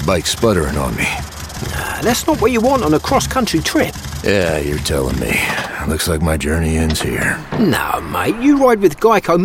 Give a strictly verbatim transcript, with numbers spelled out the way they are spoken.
bike sputtering on me. Nah, that's not what you want on a cross-country trip. Yeah, you're telling me. Looks like my journey ends here. No, mate, you ride with Geico